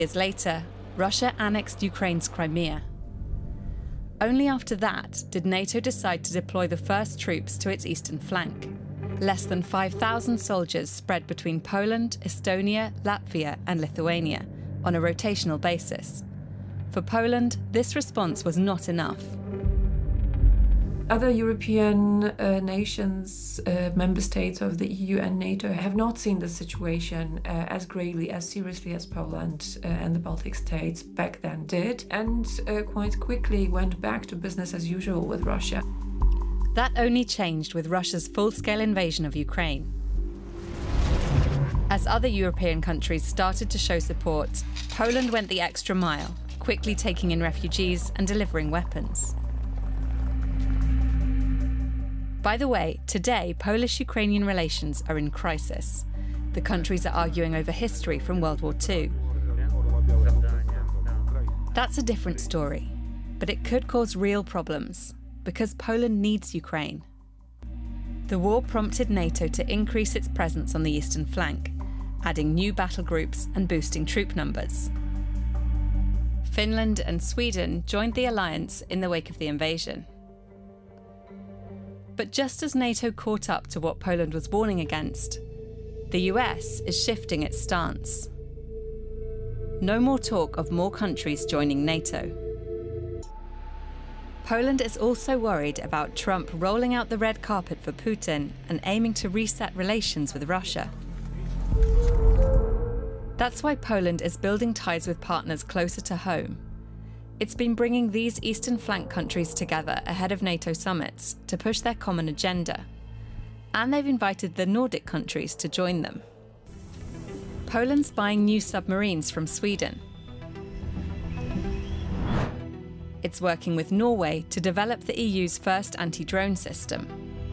Years later, Russia annexed Ukraine's Crimea. Only after that did NATO decide to deploy the first troops to its eastern flank. Less than 5,000 soldiers spread between Poland, Estonia, Latvia and Lithuania on a rotational basis. For Poland, this response was not enough. Other European nations, member states of the EU and NATO, have not seen the situation as gravely, as seriously as Poland and the Baltic states back then did, and quite quickly went back to business as usual with Russia. That only changed with Russia's full-scale invasion of Ukraine. As other European countries started to show support, Poland went the extra mile, quickly taking in refugees and delivering weapons. By the way, today, Polish-Ukrainian relations are in crisis. The countries are arguing over history from World War II. That's a different story, but it could cause real problems, because Poland needs Ukraine. The war prompted NATO to increase its presence on the eastern flank, adding new battle groups and boosting troop numbers. Finland and Sweden joined the alliance in the wake of the invasion. But just as NATO caught up to what Poland was warning against, the US is shifting its stance. No more talk of more countries joining NATO. Poland is also worried about Trump rolling out the red carpet for Putin and aiming to reset relations with Russia. That's why Poland is building ties with partners closer to home. It's been bringing these eastern flank countries together ahead of NATO summits to push their common agenda. And they've invited the Nordic countries to join them. Poland's buying new submarines from Sweden. It's working with Norway to develop the EU's first anti-drone system.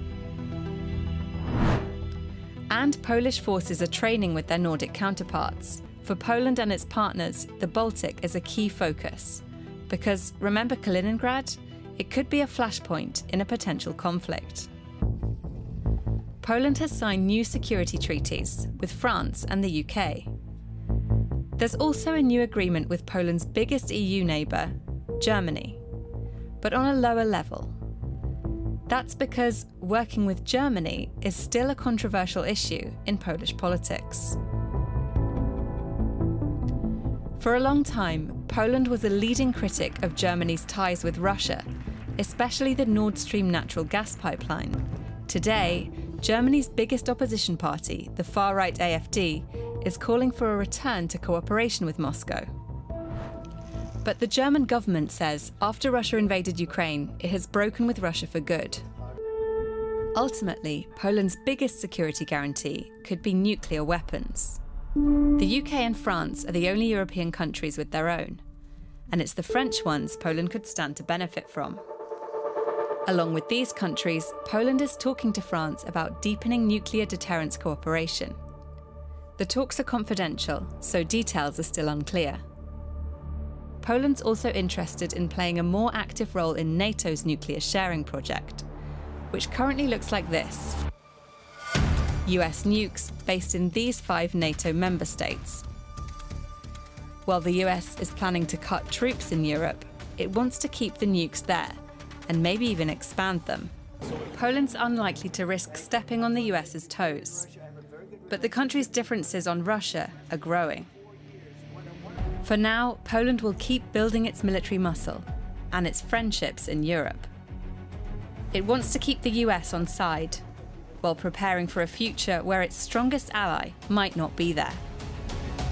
And Polish forces are training with their Nordic counterparts. For Poland and its partners, the Baltic is a key focus. Because, remember Kaliningrad? It could be a flashpoint in a potential conflict. Poland has signed new security treaties with France and the UK. There's also a new agreement with Poland's biggest EU neighbour, Germany, but on a lower level. That's because working with Germany is still a controversial issue in Polish politics. For a long time, Poland was a leading critic of Germany's ties with Russia, especially the Nord Stream natural gas pipeline. Today, Germany's biggest opposition party, the far-right AfD, is calling for a return to cooperation with Moscow. But the German government says after Russia invaded Ukraine, it has broken with Russia for good. Ultimately, Poland's biggest security guarantee could be nuclear weapons. The UK and France are the only European countries with their own, and it's the French ones Poland could stand to benefit from. Along with these countries, Poland is talking to France about deepening nuclear deterrence cooperation. The talks are confidential, so details are still unclear. Poland's also interested in playing a more active role in NATO's nuclear sharing project, which currently looks like this. US nukes based in these 5 NATO member states. While the US is planning to cut troops in Europe, it wants to keep the nukes there, and maybe even expand them. Poland's unlikely to risk stepping on the US's toes. But the country's differences on Russia are growing. For now, Poland will keep building its military muscle and its friendships in Europe. It wants to keep the US on side, while preparing for a future where its strongest ally might not be there.